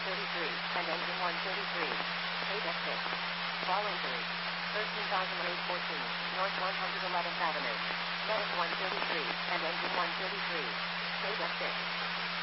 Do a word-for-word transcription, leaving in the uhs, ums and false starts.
thirty-three, and engine one thirty-three. Paid at six. Following through. thirteen thousand eight fourteen, North one hundred eleventh Avenue. Medic one thirty-three, and engine one thirty-three. Paid at six.